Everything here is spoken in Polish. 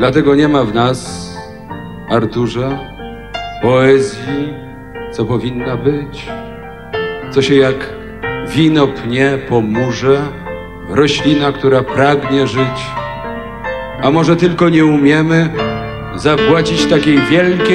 Dlatego nie ma w nas, Arturze, poezji, co powinna być, co się jak wino pnie po murze, roślina, która pragnie żyć, a może tylko nie umiemy zapłacić takiej wielkiej